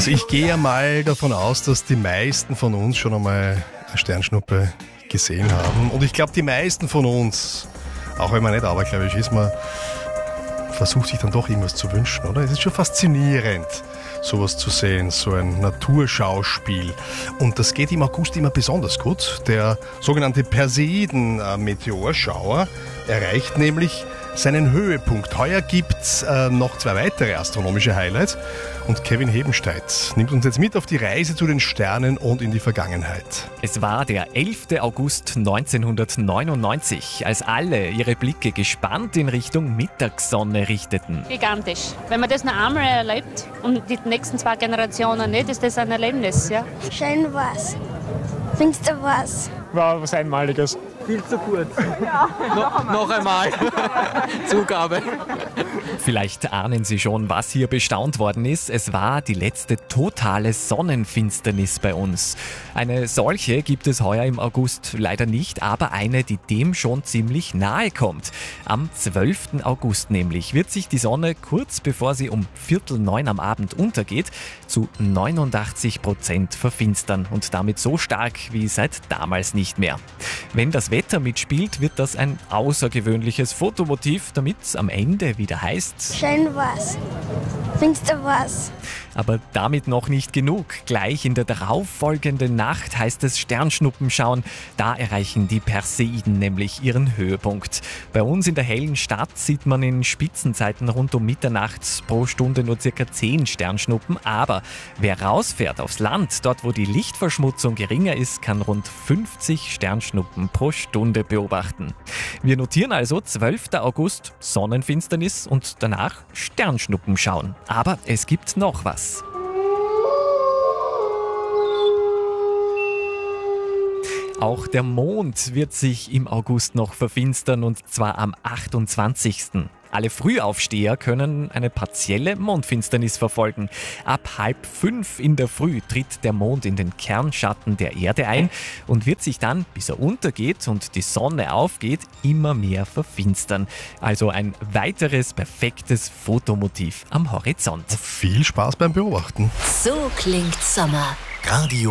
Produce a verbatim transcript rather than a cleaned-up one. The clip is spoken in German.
Also ich gehe ja mal davon aus, dass die meisten von uns schon einmal eine Sternschnuppe gesehen haben. Und ich glaube, die meisten von uns, auch wenn man nicht abergläubisch ist, man versucht sich dann doch irgendwas zu wünschen, oder? Es ist schon faszinierend, sowas zu sehen, so ein Naturschauspiel. Und das geht im August immer besonders gut. Der sogenannte Perseiden-Meteorschauer erreicht nämlich seinen Höhepunkt. Heuer gibt es äh, noch zwei weitere astronomische Highlights. Und Kevin Hebenstreit nimmt uns jetzt mit auf die Reise zu den Sternen und in die Vergangenheit. Es war der elfte August neunzehnhundertneunundneunzig, als alle ihre Blicke gespannt in Richtung Mittagssonne richteten. Gigantisch. Wenn man das noch einmal erlebt und die nächsten zwei Generationen nicht, ist das ein Erlebnis. Ja? Schön war's. Findest du was? War was Einmaliges. Viel zu kurz. Ja, no, noch einmal. Zugabe. Vielleicht ahnen Sie schon, was hier bestaunt worden ist. Es war die letzte totale Sonnenfinsternis bei uns. Eine solche gibt es heuer im August leider nicht, aber eine, die dem schon ziemlich nahe kommt. Am zwölften August nämlich wird sich die Sonne kurz bevor sie um Viertel neun am Abend untergeht, zu neunundachtzig Prozent verfinstern und damit so stark wie seit damals nicht mehr. Wenn das Wetter mitspielt, wird das ein außergewöhnliches Fotomotiv, damit es am Ende wieder heißt: Schön war's. Findest du was? Aber damit noch nicht genug. Gleich in der darauffolgenden Nacht heißt es Sternschnuppen schauen. Da erreichen die Perseiden nämlich ihren Höhepunkt. Bei uns in der hellen Stadt sieht man in Spitzenzeiten rund um Mitternacht pro Stunde nur circa zehn Sternschnuppen. Aber wer rausfährt aufs Land, dort wo die Lichtverschmutzung geringer ist, kann rund fünfzig Sternschnuppen pro Stunde beobachten. Wir notieren also zwölfter August Sonnenfinsternis und danach Sternschnuppen schauen. Aber es gibt noch was. Auch der Mond wird sich im August noch verfinstern, und zwar am achtundzwanzigsten Alle Frühaufsteher können eine partielle Mondfinsternis verfolgen. Ab halb fünf in der Früh tritt der Mond in den Kernschatten der Erde ein und wird sich dann, bis er untergeht und die Sonne aufgeht, immer mehr verfinstern. Also ein weiteres perfektes Fotomotiv am Horizont. Viel Spaß beim Beobachten. So klingt Sommer. Radio